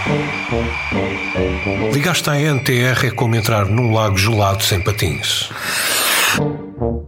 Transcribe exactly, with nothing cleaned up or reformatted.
Ligaste à N T R é como entrar num lago gelado sem patins.